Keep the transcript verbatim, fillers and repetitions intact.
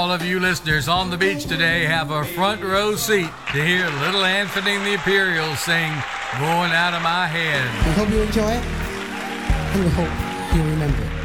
All of you listeners on the beach today have a front row seat to hear little Anthony and the Imperials sing Going Out of My Head. We hope you enjoy it, and we hope you remember it.